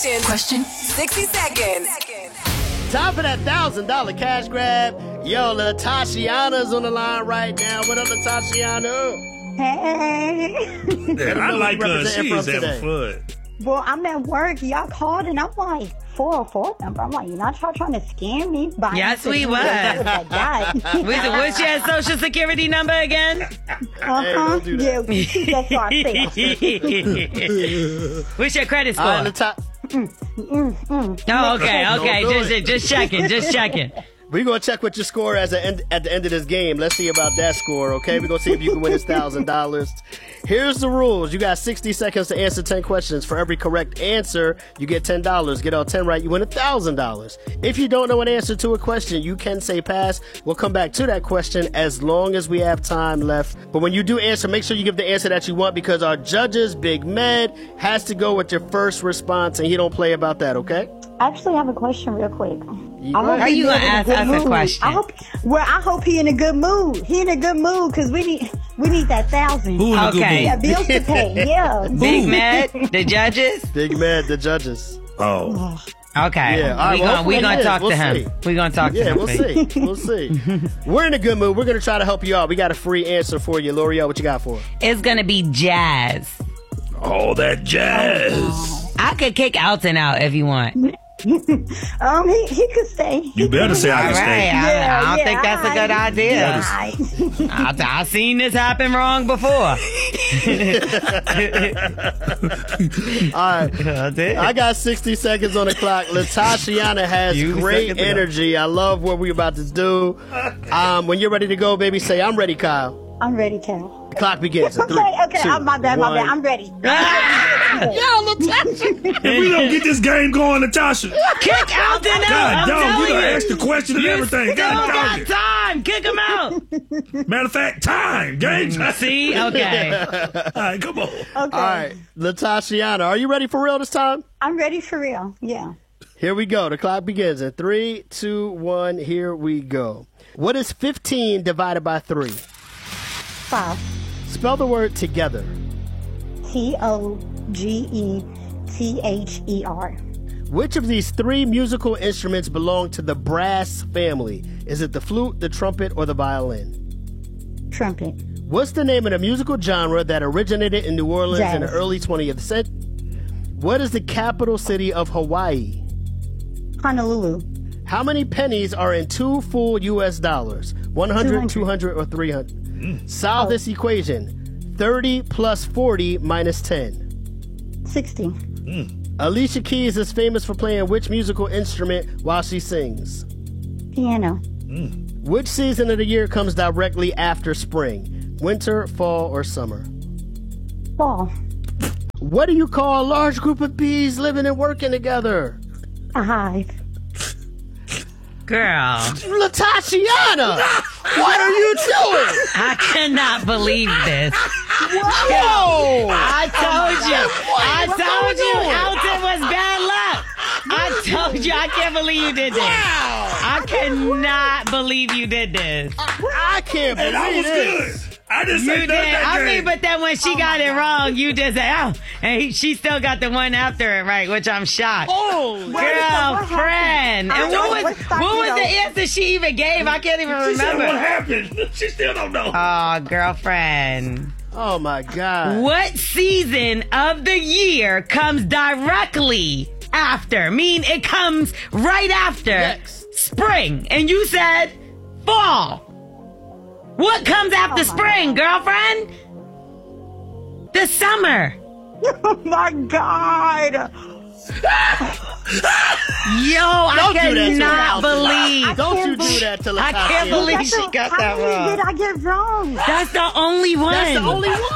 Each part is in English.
Question. 60 seconds. Time for that $1,000 cash grab. Yo, Latashiana's on the line right now. What up, Latashiana? Hey. I like her. She's having fun. Well, I'm at work. Y'all called and I'm like, 404 number. I'm like, you're not trying to scam me? Yes, we were. What's your social security number again? Uh-huh. Yeah, that's what I said. What's your credit score? Oh, okay. Just checking. We're going to check what your score is at the end of this game. Let's see about that score, okay? We're going to see if you can win this $1,000. Here's the rules. You got 60 seconds to answer 10 questions. For every correct answer, you get $10. Get all 10 right, you win $1,000. If you don't know an answer to a question, you can say pass. We'll come back to that question as long as we have time left. But when you do answer, make sure you give the answer that you want because our judges, Big Med, has to go with your first response, and he don't play about that, okay? I actually have a question real quick. Are you going to ask us a question? I hope he in a good mood. He in a good mood because we need that 1,000. Who in a good mood? Yeah, bills to pay. Yeah. Big Med, the judges? Big Med, the judges. Oh. Okay. Yeah, all right, we're going to talk to him. We're going to talk to him. Yeah, we'll see. We're in a good mood. We're going to try to help you out. We got a free answer for you. L'Oreal, what you got for us? It's going to be jazz. Oh, that jazz. I could kick Alton out if you want. He could stay. You better say I can stay. I don't think that's a good idea. I've seen this happen wrong before. All right. I got 60 seconds on the clock. Latashiana has great energy. I love what we're about to do. When you're ready to go, baby, say, I'm ready, Kyle. I'm ready, Kyle. The clock begins. Okay. My bad. I'm ready. If we don't get this game going, Natasha. Kick Alton out. God, dog, you gonna ask the question and everything. You got time. Kick him out. Matter of fact, time. Game time. See? Okay. All right, come on. Okay. All right. Latashiana, are you ready for real this time? I'm ready for real. Yeah. Here we go. The clock begins in 3, 2, 1. Here we go. What is 15 divided by 3? 5. Spell the word together. TOGETHER. Which of these 3 musical instruments belong to the brass family? Is it the flute, the trumpet, or the violin? Trumpet. What's the name of the musical genre that originated in New Orleans Jazz. in the early 20th century? What is the capital city of Hawaii? Honolulu. How many pennies are in 2 full U.S. dollars? 100, 200, or 300? Solve this equation. 30 plus 40 minus 10. 60. Alicia Keys is famous for playing which musical instrument while she sings? Piano. Which season of the year comes directly after spring? Winter, fall, or summer? Fall. What do you call a large group of bees living and working together? A hive. Girl. Latashiana! What are you doing? I cannot believe this. Whoa! I told you Alton was bad luck. I told you. I can't believe you did this. Wow! I cannot believe you did this. I can't believe that was this. good. I didn't say You that. did. I mean, but then when she got it wrong, you just said, oh, and she still got the one after it right, which I'm shocked. Oh, girlfriend. And what was the answer she even gave? I can't even remember. She said what happened. She still don't know. Oh, girlfriend. Oh, my God. What season of the year comes directly after? It comes right after spring. And you said fall. What comes after spring, girlfriend? The summer. Oh, my God. Yo, I cannot believe. Don't you do that to Latasha. I can't believe she got that wrong. How many did I get wrong? That's the only one. That's the only one.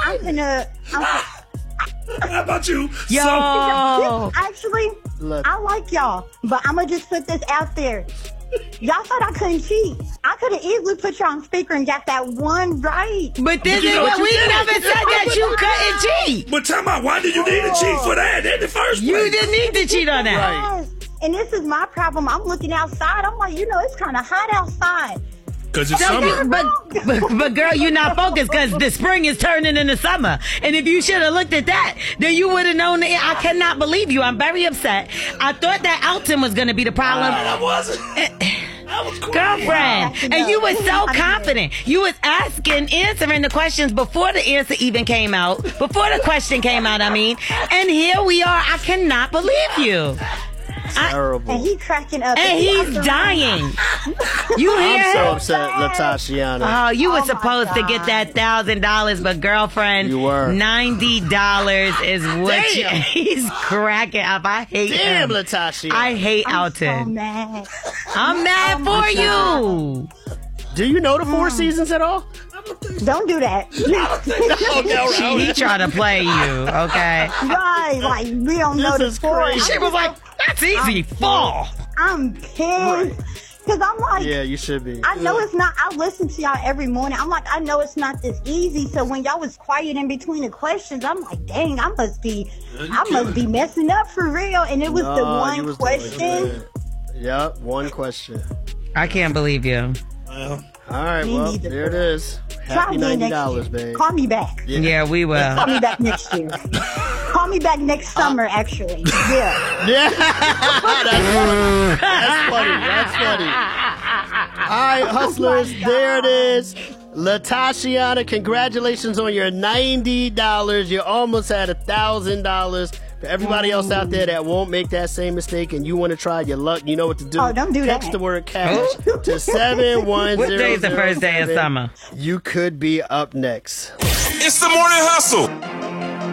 How about you? Yo. Actually, I like y'all, but I'm going to just put this out there. Y'all said I couldn't cheat. I could have easily put you on speaker and got that one right. But this is what we never said that you couldn't cheat. But tell me, why did you need to cheat for that in the first place? You didn't need to cheat on that. Yes. And this is my problem. I'm looking outside. I'm like, it's kind of hot outside. Because it's summer. But girl, you're not focused because the spring is turning into summer. And if you should have looked at that, then you would have known that. I cannot believe you. I'm very upset. I thought that Alton was going to be the problem. I wasn't. I was cool. Girlfriend, and you were so confident. You was answering the questions before the answer even came out. Before the question came out, I mean. And here we are. I cannot believe you. Terrible. And he cracking up. And he's dying. You hear I'm so him? upset, Latashiana. Oh, you were Oh, my supposed to get that $1,000, but girlfriend, You were. $90 is what Damn. he's cracking up. I hate Damn, him. Latashiana. I hate I'm so Alton. mad. I'm mad Oh, for you. Do you know the 4 seasons at all? Don't do that. He tried to play you, okay? Right, like we don't know This the is story. crazy. She was like, that's easy. Fall. I'm pissed. Because I'm like, Yeah, you should be. I know it's not. I listen to y'all every morning. I'm like, I know it's not this easy. So when y'all was quiet in between the questions, I'm like, dang, I must be messing up for real. And it was the You one was doing question. good. Yep, one question. I can't believe you. Well, All right, Me well, neither. there it is. Try Happy again next $90, year. babe. Call me back. Yeah, we will. Call me back next year. Call me back next summer, actually. Yeah. Yeah, that's funny. That's funny. All right, hustlers, there it is. Latashiana, congratulations on your $90. You almost had $1,000. For everybody else out there that won't make that same mistake and you want to try your luck, you know what to do. Oh, don't do that. Text the word cash to 71007. What day is the first day of summer? You could be up next. It's the morning hustle.